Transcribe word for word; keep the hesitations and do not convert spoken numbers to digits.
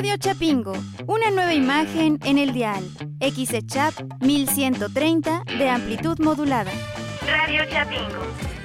Radio Chapingo, una nueva imagen en el dial. X E Chap mil ciento treinta de amplitud modulada. Radio Chapingo.